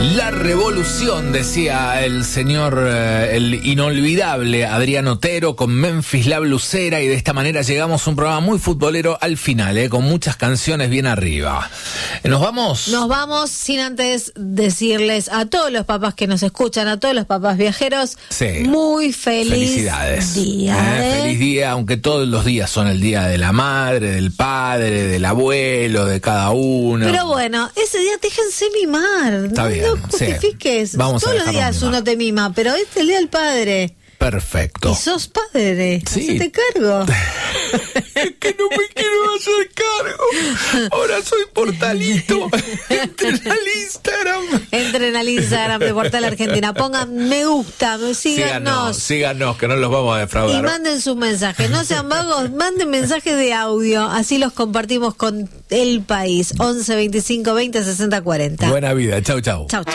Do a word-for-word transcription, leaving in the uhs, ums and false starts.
La revolución, decía el señor, eh, el inolvidable Adrián Otero con Memphis La Blusera, y de esta manera llegamos a un programa muy futbolero al final, eh, con muchas canciones bien arriba. ¿Nos vamos? Nos vamos sin antes decirles a todos los papás que nos escuchan, a todos los papás viajeros, sí, muy feliz felicidades. día. Eh, ¿eh? Feliz día, aunque todos los días son el día de la madre, del padre, del abuelo, de cada uno. Pero bueno, ese día déjense mimar. Está no, bien, no justifiques. sí. Vamos a Todos los dejarnos días mimar. uno te mima, pero este es el día del padre. Perfecto. Y sos padre. Sí. Hacete cargo. Es que no me quiero hacer cargo. Ahora soy portalito. Entren al Instagram. Entren al Instagram de Portal Argentina. Pongan me gusta, síganos. Síganos, síganos, que no los vamos a defraudar. Y manden sus mensajes. No sean vagos, manden mensajes de audio. Así los compartimos con el país. once veinticinco veinte sesenta cuarenta. Buena vida. Chau, chau. Chau, chau.